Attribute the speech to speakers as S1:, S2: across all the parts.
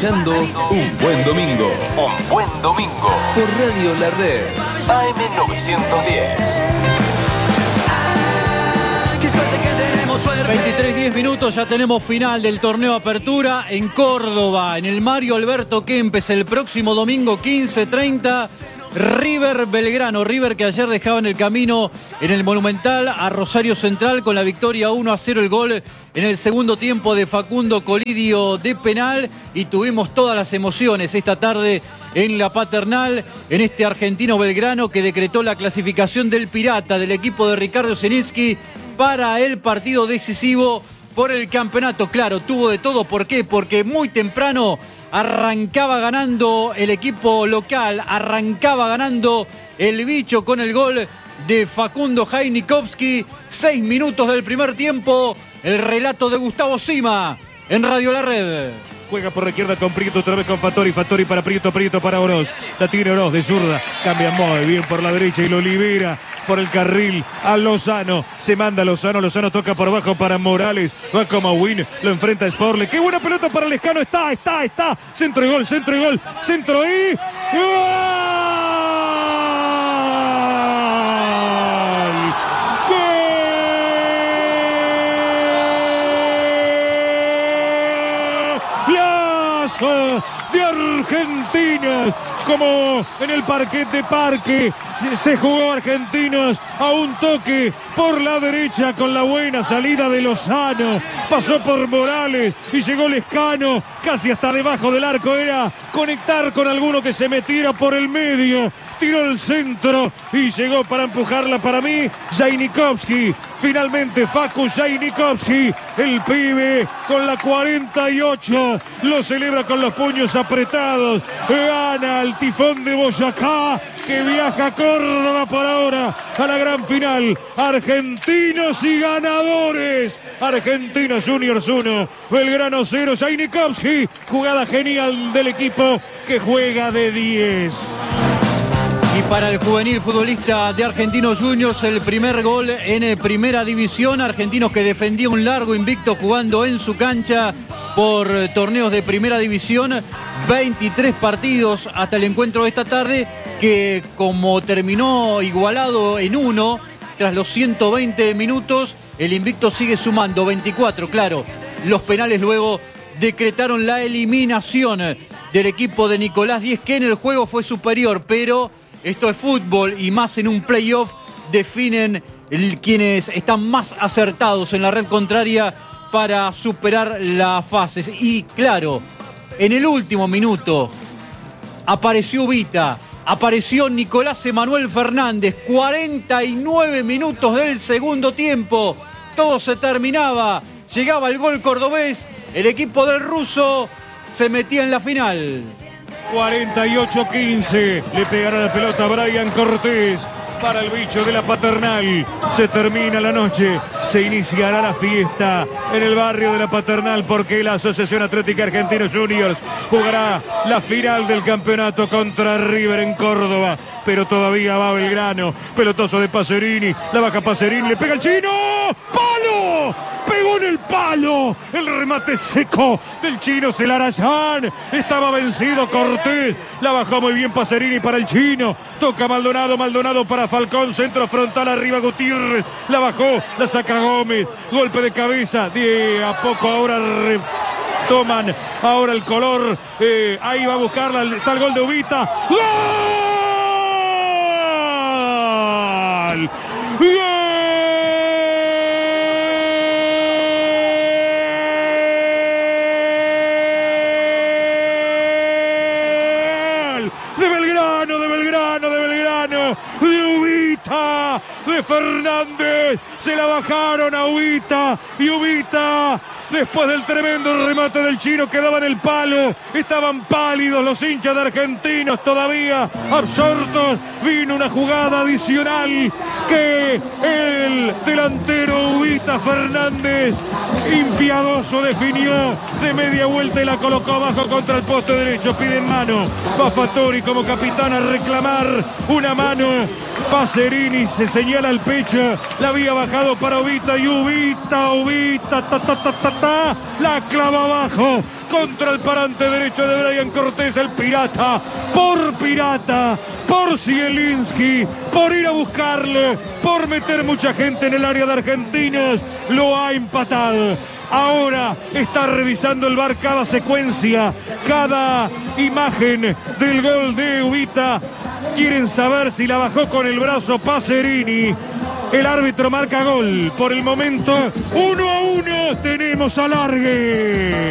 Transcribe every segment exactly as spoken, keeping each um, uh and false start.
S1: escuchando Un Buen Domingo. Un Buen Domingo. Por Radio La Red. A M novecientos diez.
S2: veintitrés diez minutos, ya tenemos final del torneo Apertura en Córdoba, en el Mario Alberto Kempes, el próximo domingo quince treinta. River Belgrano, River que ayer dejaba en el camino en el Monumental a Rosario Central con la victoria uno a cero, el gol en el segundo tiempo de Facundo Colidio de penal, y tuvimos todas las emociones esta tarde en la Paternal, en este argentino Belgrano que decretó la clasificación del Pirata, del equipo de Ricardo Zielinski, para el partido decisivo por el campeonato. Claro, tuvo de todo. ¿Por qué? Porque muy temprano arrancaba ganando el equipo local, arrancaba ganando el bicho con el gol de Facundo Jainikowski. Seis minutos del primer tiempo, el relato de Gustavo Sima en Radio La Red.
S3: Juega por la izquierda con Prieto, otra vez con Fattori, Fattori para Prieto, Prieto para Oroz. La tiene Oroz de zurda, cambia muy bien por la derecha y lo libera por el carril a Lozano. Se manda a Lozano, Lozano toca por abajo para Morales. Va como Win, lo enfrenta a Sporle. Qué buena pelota para Lescano, está, está, está. Centro y gol, centro y gol, centro y... ¡Gol! De Argentinos, como en el parquet de Parque se jugó Argentinos a un toque por la derecha con la buena salida de Lozano, pasó por Morales y llegó Lescano casi hasta debajo del arco, era conectar con alguno que se metiera por el medio, tiró el centro y llegó para empujarla para mí Jainikowski. Finalmente Facu Jainikowski, el pibe con la cuarenta y ocho, lo celebra con los puños apretados, gana el Tifón de Boyacá que viaja a Córdoba por ahora a la gran final. Argentinos y ganadores. Argentinos Juniors uno, Belgrano cero. Jainikowski, jugada genial del equipo que juega de diez.
S2: Y para el juvenil futbolista de Argentinos Juniors, el primer gol en primera división. Argentinos que defendía un largo invicto jugando en su cancha por torneos de primera división. veintitrés partidos hasta el encuentro de esta tarde, que como terminó igualado en uno, tras los ciento veinte minutos, el invicto sigue sumando veinticuatro. Claro, los penales luego decretaron la eliminación del equipo de Nicolás Díez, que en el juego fue superior, pero esto es fútbol y más en un playoff definen el, quienes están más acertados en la red contraria para superar las fases. Y claro, en el último minuto apareció Ubita, apareció Nicolás Emanuel Fernández, cuarenta y nueve minutos del segundo tiempo, todo se terminaba, llegaba el gol cordobés, el equipo del ruso se metía en la final.
S3: cuarenta y ocho quince, le pegará la pelota a Brian Cortés para el bicho de la Paternal. Se termina la noche, se iniciará la fiesta en el barrio de la Paternal, porque la Asociación Atlética Argentinos Juniors jugará la final del campeonato contra River en Córdoba. Pero todavía va Belgrano, pelotazo de Pacerini, la baja Pacerini, le pega el chino, ¡palo! Pegó en el palo, el remate seco del chino Celarayán, estaba vencido Cortés, la bajó muy bien Pacerini para el chino, toca Maldonado, Maldonado para Falcón, centro frontal arriba Gutiérrez, la bajó, la saca Gómez, golpe de cabeza, de a poco ahora re... toman ahora el color, eh, ahí va a buscarla, está el gol de Ubita, ¡gol! ¡Gol! De Belgrano, de Belgrano, de Belgrano, de Ubita, de Fernández, se la bajaron a Ubita y Ubita, después del tremendo remate del chino, quedaba en el palo, estaban pálidos los hinchas de Argentinos todavía, absortos, vino una jugada adicional que el delantero Ubita Fernández, impiadoso, definió de media vuelta y la colocó abajo contra el poste derecho, piden mano, va Fattori como capitán a reclamar una mano, Pacerini se señala el pecho, la había bajado para Ubita y Ubita, Ubita, ta ta ta ta está, la clava abajo contra el parante derecho de Brian Cortés, el pirata, por pirata, por Zielinski, por ir a buscarlo, por meter mucha gente en el área de Argentinos, lo ha empatado. Ahora está revisando el V A R cada secuencia, cada imagen del gol de Ubita. Quieren saber si la bajó con el brazo Pacerini. El árbitro marca gol. Por el momento, uno a uno, tenemos alargue.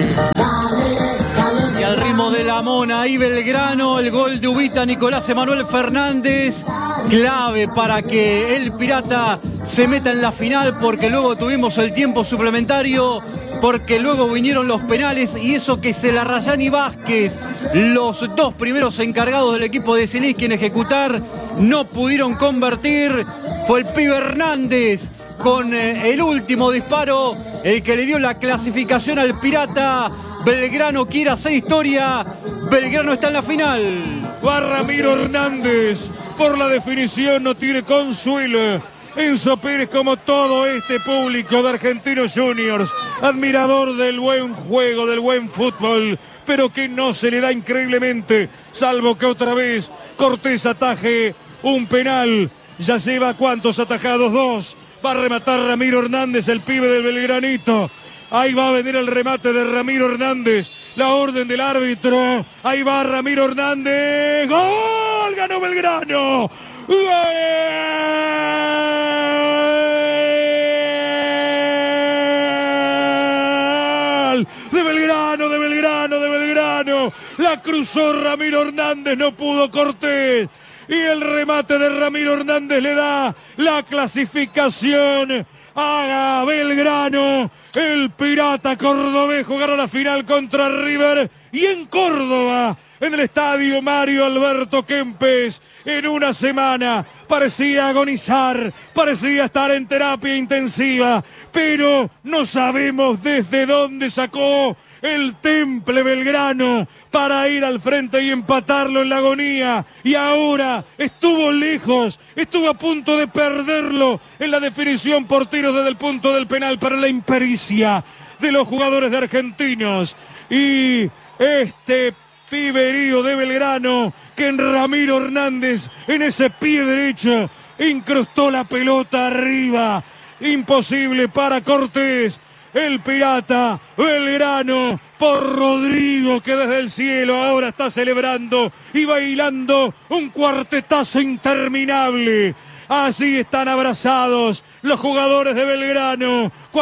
S2: Y al ritmo de la mona, ahí Belgrano, el gol de Ubita, Nicolás Emanuel Fernández, clave para que el Pirata se meta en la final, porque luego tuvimos el tiempo suplementario, porque luego vinieron los penales, y eso que Celarrayán y Vázquez, los dos primeros encargados del equipo de Zielinski en ejecutar, no pudieron convertir. Fue el pibe Hernández con eh, el último disparo el que le dio la clasificación al Pirata. Belgrano quiere hacer historia, Belgrano está en la final.
S3: Va Ramiro Hernández, por la definición no tiene consuelo. Enzo Pérez, como todo este público de Argentinos Juniors, admirador del buen juego, del buen fútbol, pero que no se le da increíblemente, salvo que otra vez Cortés ataje un penal. Ya lleva ¿cuántos atajados? Dos. Va a rematar Ramiro Hernández, el pibe del Belgranito. Ahí va a venir el remate de Ramiro Hernández. La orden del árbitro. Ahí va Ramiro Hernández. ¡Gol! ¡Ganó Belgrano! ¡Gol! De Belgrano, de Belgrano, de Belgrano. La cruzó Ramiro Hernández, no pudo Cortés. Y el remate de Ramiro Hernández le da la clasificación a Belgrano. El Pirata cordobés jugará la final contra River, y en Córdoba, en el estadio Mario Alberto Kempes, en una semana. Parecía agonizar, parecía estar en terapia intensiva, pero no sabemos desde dónde sacó el temple Belgrano para ir al frente y empatarlo en la agonía. Y ahora estuvo lejos, estuvo a punto de perderlo en la definición por tiros desde el punto del penal, para la impericia de los jugadores de Argentinos. Y este piberío de Belgrano, que en Ramiro Hernández, en ese pie derecho, incrustó la pelota arriba. Imposible para Cortés. El Pirata, Belgrano, por Rodrigo, que desde el cielo ahora está celebrando y bailando un cuartetazo interminable. Así están abrazados los jugadores de Belgrano.